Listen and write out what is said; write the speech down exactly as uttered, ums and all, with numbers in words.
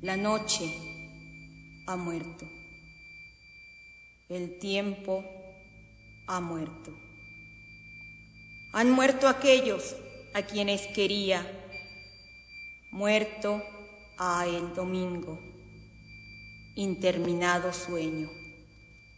La noche ha muerto. El tiempo ha muerto. Han muerto aquellos a quienes quería. Muerto ha el domingo, interminado sueño.